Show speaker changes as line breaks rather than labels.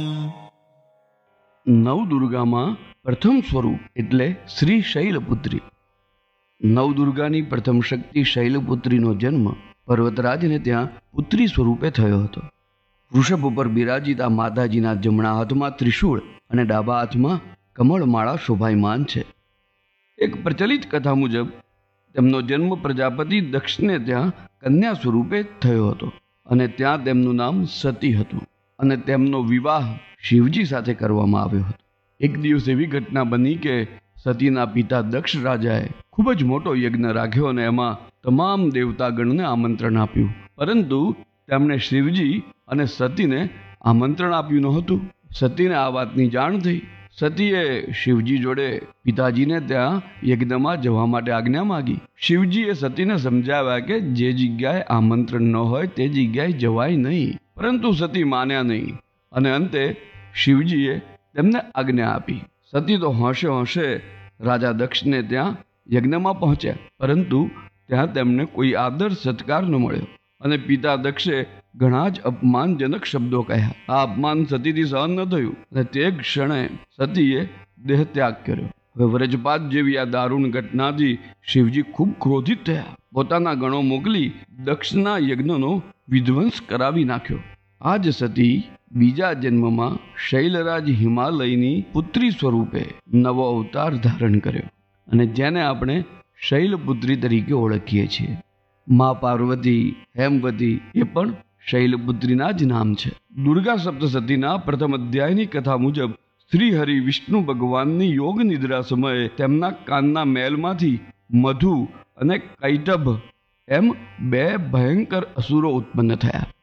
નવદુર્ગામાં પ્રથમ સ્વરૂપ એટલે શ્રી શૈલપુત્રી. નવદુર્ગાની પ્રથમ શક્તિ શૈલપુત્રીનો જન્મ પર્વતરાજને ત્યાં પુત્રી સ્વરૂપે થયો હતો. વૃષભ ઉપર બિરાજિત આ માતાજીના જમણા હાથમાં ત્રિશૂળ અને ડાબા હાથમાં કમળમાળા શોભાયમાન છે. એક પ્રચલિત કથા મુજબ તેમનો જન્મ પ્રજાપતિ દક્ષને ત્યાં કન્યા સ્વરૂપે થયો હતો અને ત્યાં તેમનું નામ સતી હતું અને તેમનો વિવાહ શિવજી સાથે કરવામાં આવ્યો હતો. એક દિવસ એવી ઘટના બની કે સતીના પિતા દક્ષ રાજાએ ખૂબ જ મોટો યજ્ઞ રાખ્યો અને એમાં તમામ દેવતાગણને આમંત્રણ આપ્યું, પરંતુ તેમણે શિવજી અને સતીને આમંત્રણ આપ્યું નહોતું. સતીને આ વાતની જાણ થઈ. સતીએ શિવજી જોડે પિતાજીને ત્યાં યજ્ઞમાં જવા માટે આજ્ઞા માગી. શિવજીએ સતીને સમજાવ્યા કે જે જગ્યાએ આમંત્રણ ન હોય તે જગ્યાએ જવાય નહીં, પરંતુ સતી માન્યા નહીં અને અંતે શિવજીએ તેમને આજ્ઞા આપી. સતી તો હોંશે હોંશે રાજા દક્ષને ત્યાં યજ્ઞમાં પહોંચ્યા, પરંતુ ત્યાં તેમને કોઈ આદર સત્કાર ન મળ્યો અને પિતા દક્ષે ઘણા જ અપમાનજનક શબ્દો કહ્યા. આ અપમાન સતીથી સહન ન થયું અને તે ક્ષણે સતીએ દેહ ત્યાગ કર્યો. હવે વ્રજપાત જેવી આ દારૂણ ઘટનાથી શિવજી ખૂબ ક્રોધિત થયા. પોતાના ગણો મોકલી દક્ષના યજ્ઞનો વિધ્વંસ કરાવી નાખ્યો. આ જ સતી બીજા જન્મમાં શૈલરાજ હિમાલયની પુત્રી સ્વરૂપે નવો અવતાર ધારણ કર્યો અને જેને આપણે શૈલપુત્રી તરીકે ઓળખીએ છીએ. મા પાર્વતી, હેમવતી એ પણ શૈલપુત્રીના જ નામ છે. દુર્ગા સપ્તસતીના પ્રથમ અધ્યાયની કથા મુજબ શ્રી હરિ વિષ્ણુ ભગવાનની યોગ નિદ્રા સમયે તેમના કાનના મેલમાંથી મધુ અને કૈટભ એમ બે ભયંકર અસુરો ઉત્પન્ન થયા.